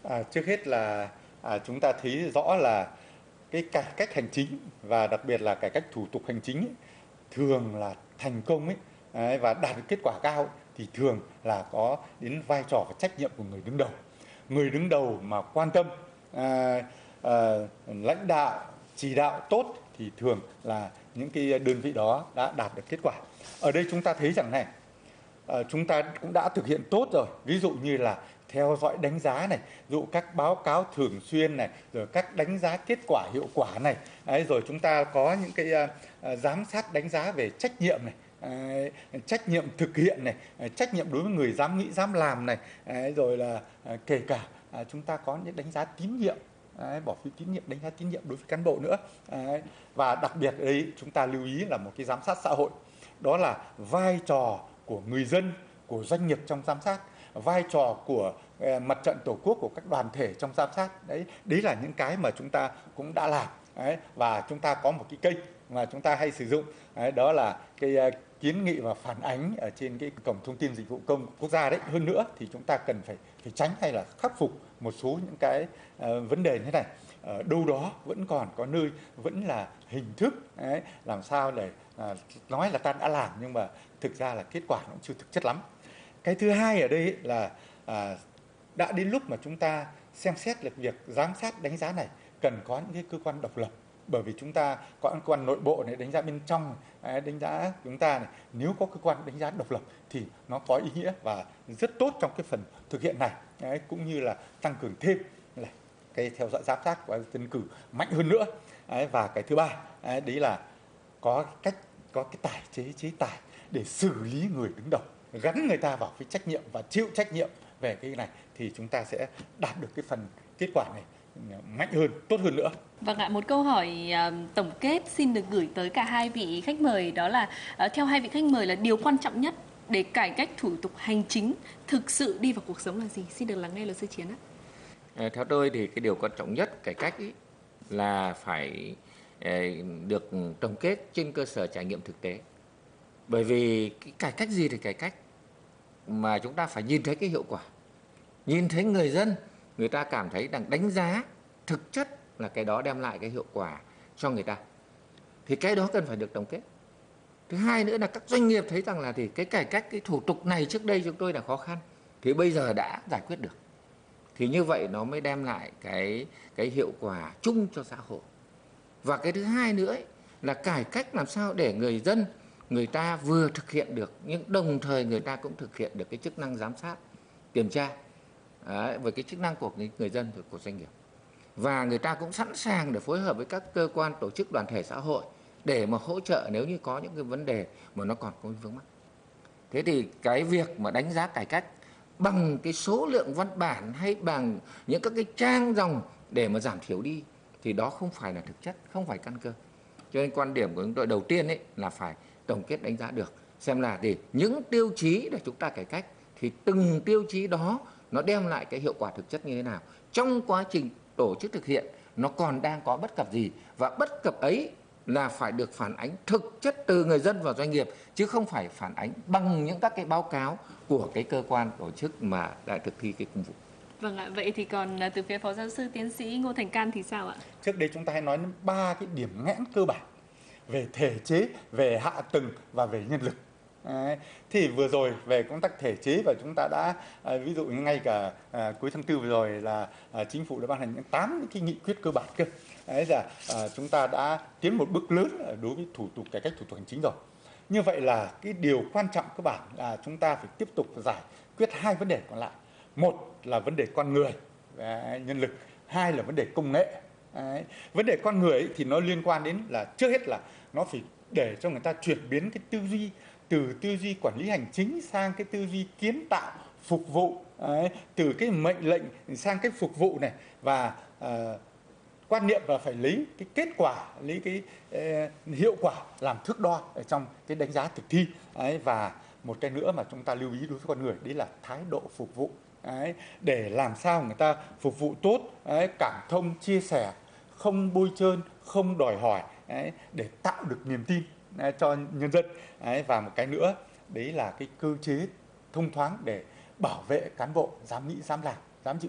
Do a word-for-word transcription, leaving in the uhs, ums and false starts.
À, trước hết là à, chúng ta thấy rõ là cái cải cách hành chính và đặc biệt là cải cách thủ tục hành chính ấy, thường là thành công ấy, đấy, và đạt được kết quả cao ấy, thì thường là có đến vai trò và trách nhiệm của người đứng đầu. Người đứng đầu mà quan tâm, à, à, lãnh đạo chỉ đạo tốt thì thường là những cái đơn vị đó đã đạt được kết quả. Ở đây chúng ta thấy rằng này, ờ, chúng ta cũng đã thực hiện tốt rồi, ví dụ như là theo dõi đánh giá này, dụ các báo cáo thường xuyên này, rồi các đánh giá kết quả hiệu quả này, đấy, rồi chúng ta có những cái uh, uh, giám sát đánh giá về trách nhiệm này, đấy, trách nhiệm thực hiện này, trách nhiệm đối với người dám nghĩ dám làm này, đấy, rồi là uh, kể cả uh, chúng ta có những đánh giá tín nhiệm. Đấy, bỏ phiếu tín nhiệm, đánh giá tín nhiệm đối với cán bộ nữa. Đấy, và đặc biệt ở đây chúng ta lưu ý là một cái giám sát xã hội, đó là vai trò của người dân, của doanh nghiệp trong giám sát, vai trò của uh, mặt trận tổ quốc, của các đoàn thể trong giám sát. Đấy, đấy là những cái mà chúng ta cũng đã làm. Đấy, và chúng ta có một cái kênh mà chúng ta hay sử dụng, đấy, đó là cái uh, kiến nghị và phản ánh ở trên cái cổng thông tin dịch vụ công quốc gia. Đấy, hơn nữa thì chúng ta cần phải phải tránh hay là khắc phục một số những cái uh, vấn đề như thế này. Ở đâu đó vẫn còn có nơi vẫn là hình thức, đấy, làm sao để à, nói là ta đã làm nhưng mà thực ra là kết quả nó cũng chưa thực chất lắm. Cái thứ hai ở đây ấy là à, đã đến lúc mà chúng ta xem xét được việc giám sát đánh giá này cần có những cái cơ quan độc lập, bởi vì chúng ta có cơ quan nội bộ này đánh giá bên trong, đấy, đánh giá chúng ta này, nếu có cơ quan đánh giá độc lập thì nó có ý nghĩa và rất tốt trong cái phần thực hiện này. Đấy, cũng như là tăng cường thêm là cái theo dõi giám sát của dân cử mạnh hơn nữa. Đấy, và cái thứ ba đấy, đấy là có cách có cái tài chế chế tài để xử lý người đứng đầu, gắn người ta vào cái trách nhiệm và chịu trách nhiệm về cái này thì chúng ta sẽ đạt được cái phần kết quả này mạnh hơn, tốt hơn nữa. Vâng ạ, một câu hỏi uh, tổng kết xin được gửi tới cả hai vị khách mời, đó là uh, theo hai vị khách mời là điều quan trọng nhất để cải cách thủ tục hành chính thực sự đi vào cuộc sống là gì? Xin được lắng nghe luật sư Chiến ạ. À, theo tôi thì cái điều quan trọng nhất cải cách ý là phải eh, được tổng kết trên cơ sở trải nghiệm thực tế. Bởi vì cái cải cách gì thì cải cách mà chúng ta phải nhìn thấy cái hiệu quả, nhìn thấy người dân người ta cảm thấy rằng đánh giá thực chất là cái đó đem lại cái hiệu quả cho người ta, thì cái đó cần phải được tổng kết. Thứ hai nữa là các doanh nghiệp thấy rằng là thì cái cải cách cái thủ tục này trước đây chúng tôi là khó khăn thì bây giờ đã giải quyết được, thì như vậy nó mới đem lại cái cái hiệu quả chung cho xã hội. Và cái thứ hai nữa ấy, là cải cách làm sao để người dân người ta vừa thực hiện được nhưng đồng thời người ta cũng thực hiện được cái chức năng giám sát, kiểm tra đấy, với cái chức năng của người, người dân của doanh nghiệp, và người ta cũng sẵn sàng để phối hợp với các cơ quan tổ chức đoàn thể xã hội để mà hỗ trợ nếu như có những cái vấn đề mà nó còn có vướng mắc. Thế thì cái việc mà đánh giá cải cách bằng cái số lượng văn bản hay bằng những các cái trang dòng để mà giảm thiểu đi thì đó không phải là thực chất, không phải căn cơ. Cho nên quan điểm của chúng tôi đầu tiên ấy là phải tổng kết đánh giá được xem là để những tiêu chí để chúng ta cải cách thì từng tiêu chí đó nó đem lại cái hiệu quả thực chất như thế nào, trong quá trình tổ chức thực hiện nó còn đang có bất cập gì, và bất cập ấy là phải được phản ánh thực chất từ người dân và doanh nghiệp, chứ không phải phản ánh bằng những các cái báo cáo của cái cơ quan tổ chức mà đã thực thi cái công vụ. Vâng ạ, vậy thì còn từ phía Phó Giáo sư Tiến sĩ Ngô Thành Can thì sao ạ? Trước đây chúng ta hay nói đến ba cái điểm nghẽn cơ bản về thể chế, về hạ tầng và về nhân lực. Đấy. Thì vừa rồi về công tác thể chế và chúng ta đã à, ví dụ như ngay cả à, cuối tháng tư vừa rồi là à, chính phủ đã ban hành những tám cái nghị quyết cơ bản cơ. Đấy là à, chúng ta đã tiến một bước lớn đối với thủ tục cải cách thủ tục hành chính rồi. Như vậy là cái điều quan trọng cơ bản là chúng ta phải tiếp tục giải quyết hai vấn đề còn lại. Một là vấn đề con người, đấy, nhân lực. Hai là vấn đề công nghệ. Đấy. Vấn đề con người ấy thì nó liên quan đến là trước hết là nó phải để cho người ta chuyển biến cái tư duy từ tư duy quản lý hành chính sang cái tư duy kiến tạo phục vụ. Đấy. Từ cái mệnh lệnh sang cái phục vụ này, và uh, quan niệm là phải lấy cái kết quả, lấy cái uh, hiệu quả làm thước đo ở trong cái đánh giá thực thi. Đấy. Và một cái nữa mà chúng ta lưu ý đối với con người đấy là thái độ phục vụ. Đấy, để làm sao người ta phục vụ tốt, đấy, cảm thông, chia sẻ, không bôi trơn, không đòi hỏi, đấy, để tạo được niềm tin đấy, cho nhân dân. Đấy, và một cái nữa đấy là cái cơ chế thông thoáng để bảo vệ cán bộ dám nghĩ dám làm, dám chịu